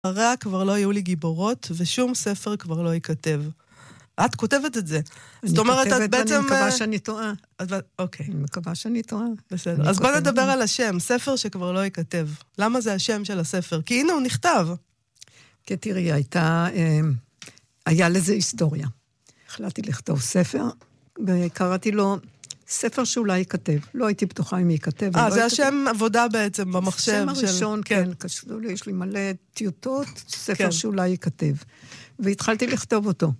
אחריה כבר לא יהיו לי גיבורות, ושום ספר כבר לא ייכתב. את כותבת את זה. אני כותבת ואני מקווה שאני טועה. אוקיי. אני מקווה שאני טועה. בסדר. אז בוא נדבר על השם, ספר שכבר לא ייכתב. למה זה השם של הספר? כי הנה הוא נכתב. כי תראי, היה לזה היסטוריה. החלטתי לכתוב ספר, וקראתי לו ספר שאולי ייכתב. לא הייתי בטוחה אם ייכתב. זה השם עבודה בעצם במחשב. השם הראשון, כן. יש לי מלא טיוטות, ספר שאולי ייכתב. והתחלתי לכתוב אותו.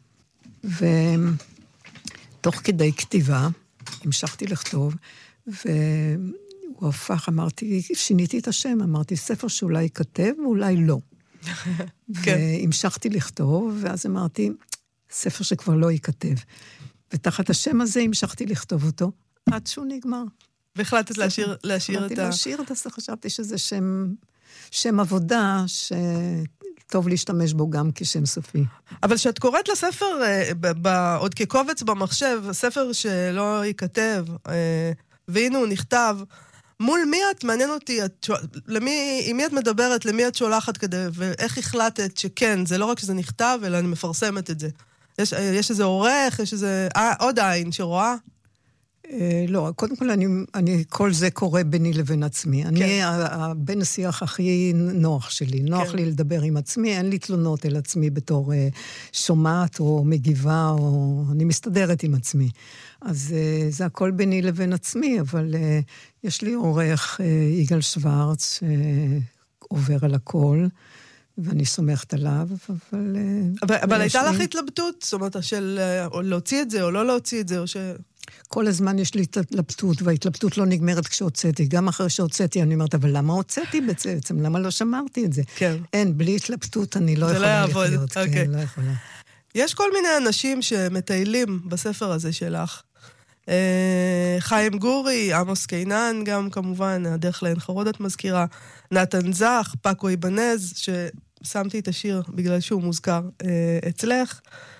ותוך כדי כתיבה, המשכתי לכתוב, והוא הפך, שיניתי את השם, אמרתי, ספר שאולי ייכתב, ואולי לא. והמשכתי לכתוב, ואז אמרתי, ספר שכבר לא ייכתב. ותחת השם הזה המשכתי לכתוב אותו, עד שהוא נגמר. והחלטת להשאיר את החלטתי להשאיר את זה, חשבתי שזה שם עבודה, שטוב להשתמש בו גם כשם סופי. אבל שאת קוראת לספר, עוד כקובץ במחשב, ספר שלא ייכתב, והנה הוא נכתב, מול מי את? מעניין אותי, עם מי את מדברת, למי את שולחת כדי, ואיך החלטת שכן, זה לא רק שזה נכתב, אלא אני מפרסמת את זה. יש איזה עורך, יש איזה עוד עין שרואה? לא, קודם כל כל זה קורה ביני לבין עצמי. אני הבן השיח הכי נוח שלי. נוח לי לדבר עם עצמי, אין לי תלונות אל עצמי בתור שומעת או מגיבה, או אני מסתדרת עם עצמי. אז זה הכל ביני לבין עצמי, אבל יש לי עורך יגאל שוורץ שעובר על הכל, ואני סומכת עליו, אבל הייתה לך התלבטות, זאת אומרת, של להוציא את זה או לא להוציא את זה, או ש... כל הזמן יש לי התלבטות, וההתלבטות לא נגמרת כשהוצאתי. גם אחרי שהוצאתי, אני אומרת, אבל למה הוצאתי בעצם? למה לא שמרתי את זה? כן. אין, בלי התלבטות אני לא יכולה לחיות. כן, לא יכולה. יש כל מיני אנשים שמטיילים בספר הזה שלך. חיים גורי, עמוס קינן, גם כמובן, הדרך לעין חרוד את מזכירה, נתן זך, פאקו איבנז, ששמתי את השיר בגלל שהוא מוזכר אצלך.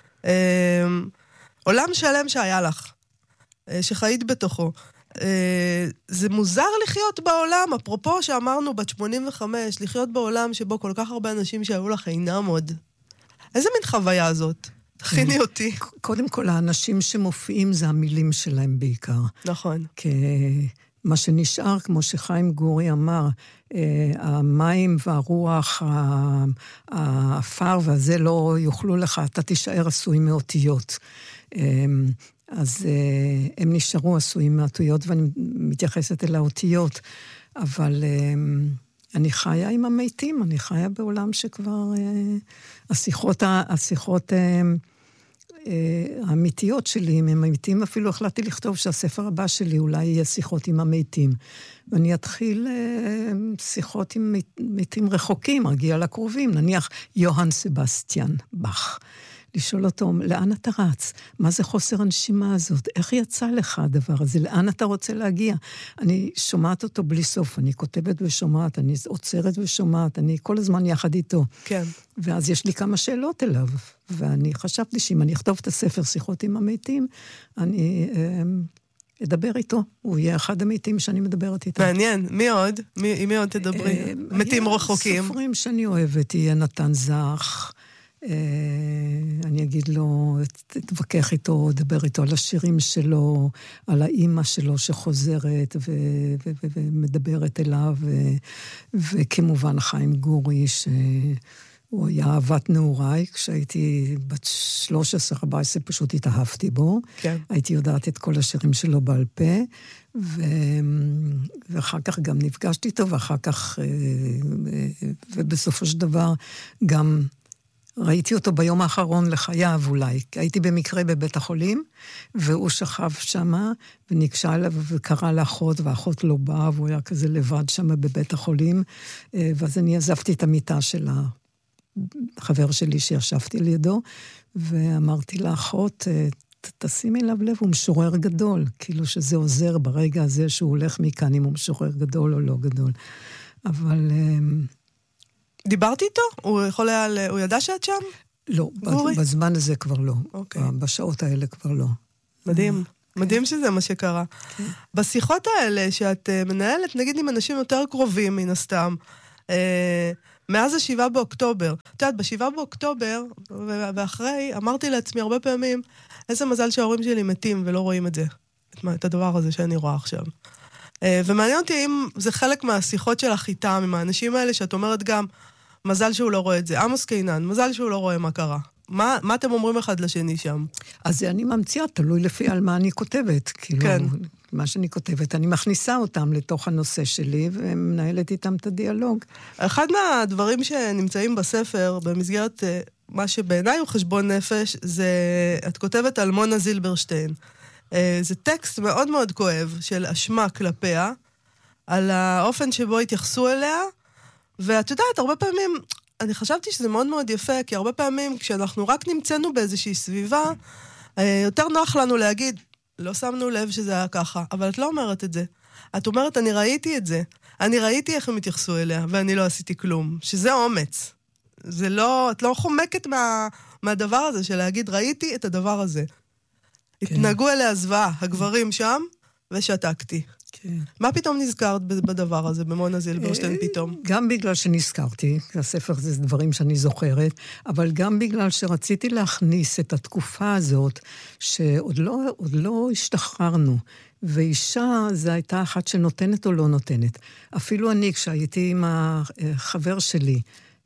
עולם שלם שהיה לך. שחיית בתוכו. זה מוזר לחיות בעולם, אפרופו שאמרנו בת 85, לחיות בעולם שבו כל כך הרבה אנשים שהיו לך אינם עוד. איזה מין חוויה הזאת? תכיני אותי. קודם כל, האנשים שמופיעים זה המילים שלהם בעיקר. נכון. מה שנשאר, כמו שחיים גורי אמר, המים והרוח, האפר והזה לא יוכלו לך, אתה תישאר עשוי מאותיות. אז הם נשארו עשויים מאותיות, ואני מתייחסת אל האותיות, אבל אני חיה עם המתים, אני חיה בעולם שכבר השיחות האמיתיות שלי, עם המתים, אפילו החלטתי לכתוב שהספר הבא שלי אולי יהיה שיחות עם המתים, ואני אתחיל שיחות עם מתים רחוקים, אגיע לקרובים, נניח יוהאן סבסטיאן באך, לשאול אותו, לאן אתה רץ? מה זה חוסר הנשימה הזאת? איך יצא לך הדבר הזה? לאן אתה רוצה להגיע? אני שומעת אותו בלי סוף, אני כותבת ושומעת, אני עוצרת ושומעת, אני כל הזמן יחד איתו. כן. ואז יש לי כמה שאלות אליו, ואני חשבתי שאם אני אכתוב את הספר שיחות עם המתים, אני אדבר איתו, הוא יהיה אחד המתים שאני מדברת איתו. מעניין, מי עוד? מי עוד תדברי? מתים רחוקים. סופרים שאני אוהבת, יהיה נתן זך, אני אגיד לו, תתווכח איתו, דבר איתו על השירים שלו, על האימא שלו שחוזרת ומדברת אליו, וכמובן חיים גורי, שהוא היה אהבת נעוריי, כשהייתי בת 13-14 פשוט התאהבתי בו, כן. הייתי יודעת את כל השירים שלו בעל פה, ואחר כך גם נפגשתי איתו, ואחר כך, ובסופו של דבר גם ראיתי אותו ביום האחרון לחייו אולי, הייתי במקרה בבית החולים, והוא שכב שמה, ונקשה אליו וקרא לאחות, והאחות לא באה, והוא היה כזה לבד שמה בבית החולים, ואז אני עזבתי את המיטה של החבר שלי שישבתי לידו, ואמרתי לאחות, תשימי אליו לב, הוא משורר גדול, כאילו שזה עוזר ברגע הזה שהוא הולך מכאן, אם הוא משורר גדול או לא גדול. אבל דיברתי איתו? הוא ידע שאת שם? לא, בזמן הזה כבר לא. בשעות האלה כבר לא. מדהים. מדהים שזה מה שקרה. בשיחות האלה שאת מנהלת, נגיד עם אנשים יותר קרובים מן הסתם, מאז ה7 באוקטובר. את יודעת, ב7 באוקטובר, ואחרי, אמרתי לעצמי הרבה פעמים, איזה מזל שההורים שלי מתים ולא רואים את זה. את הדבר הזה שאני רואה עכשיו. ומעניין אותי אם זה חלק מהשיחות שלך איתם, עם האנשים האלה שאת אומרת גם, מזל שהוא לא רואה את זה. עמוס קינן, מזל שהוא לא רואה מה קרה. מה אתם אומרים אחד לשני שם? אז זה אני ממציאה, תלוי לפי על מה אני כותבת. כאילו, כן. מה שאני כותבת, אני מכניסה אותם לתוך הנושא שלי, ומנהלת איתם את הדיאלוג. אחד מהדברים שנמצאים בספר, במסגרת מה שבעיניי הוא חשבון נפש, זה, את כותבת על מונה זילברשטיין. זה טקסט מאוד מאוד כואב של אשמה כלפיה, על האופן שבו התייחסו אליה, ואת יודעת, הרבה פעמים, אני חשבתי שזה מאוד מאוד יפה, כי הרבה פעמים כשאנחנו רק נמצאנו באיזושהי סביבה, יותר נוח לנו להגיד, לא שמנו לב שזה היה ככה, אבל את לא אומרת את זה. את אומרת, אני ראיתי את זה. אני ראיתי איך הם התייחסו אליה, ואני לא עשיתי כלום. שזה אומץ. זה לא, את לא חומקת מהדבר הזה של להגיד, ראיתי את הדבר הזה. כן. התנהגו אליה זוועה, הגברים שם, ושתקתי. כן. מה פתאום נזכרת בדבר הזה, במונה זילברשטיין פתאום? גם בגלל שנזכרתי, הספר זה דברים שאני זוכרת, אבל גם בגלל שרציתי להכניס את התקופה הזאת, שעוד לא השתחררנו, ואישה זה הייתה אחת שנותנת או לא נותנת. אפילו אני, כשהייתי עם החבר שלי,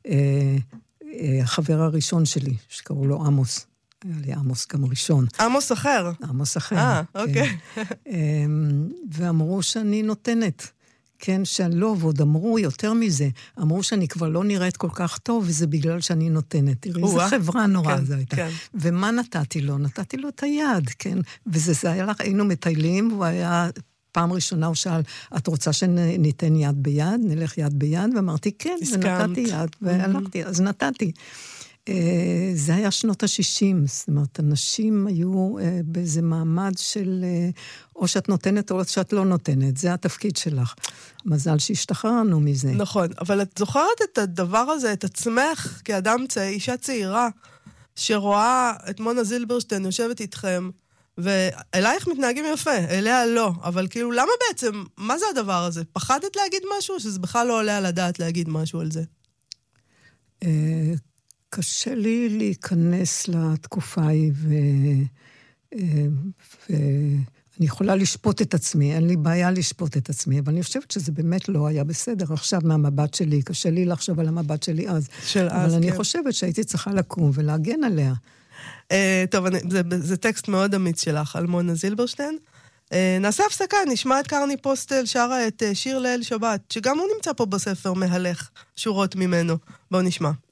החבר הראשון שלי, שקראו לו עמוס, היה לי עמוס גם ראשון. עמוס אחר? עמוס אחר. אוקיי. ואמרו שאני נותנת. כן, שלא, ועוד אמרו יותר מזה. אמרו שאני כבר לא נראית כל כך טוב, וזה בגלל שאני נותנת. תראי, איזו חברה נורא זה הייתה. ומה נתתי לו? נתתי לו את היד, כן? וזה היה לך, היינו מטיילים, והוא היה פעם ראשונה, הוא שאל, את רוצה שניתן יד ביד? נלך יד ביד? ואמרתי, כן, ונתתי יד, והלכתי, אז נתתי. זה היה שנות ה-60, זאת אומרת, אנשים היו באיזה מעמד של או שאת נותנת או שאת לא נותנת, זה התפקיד שלך. מזל שהשתחררנו מזה. נכון, אבל את זוכרת את הדבר הזה, את עצמך כאדם אישה צעירה, שרואה את מונה זילברשטיין יושבת איתכם, ואלייך מתנהגים יפה, אליה לא, אבל כאילו, למה בעצם, מה זה הדבר הזה? פחדת להגיד משהו, שזה בכלל לא עולה על הדעת להגיד משהו על זה? קשה לי להיכנס לתקופה ההיא, ואני יכולה לשפוט את עצמי, אין לי בעיה לשפוט את עצמי, אבל אני חושבת שזה באמת לא היה בסדר. עכשיו מהמבט שלי, קשה לי לחשוב על המבט שלי אז. אבל אני חושבת שהייתי צריכה לקום ולהגן עליה. טוב, זה טקסט מאוד אמיץ שלך, על מונה זילברשטיין. נעשה הפסקה, נשמע את קרני פוסטל שרה את שיר ליל שבת, שגם הוא נמצא פה בספר מהלך שורות ממנו. בואו נשמע.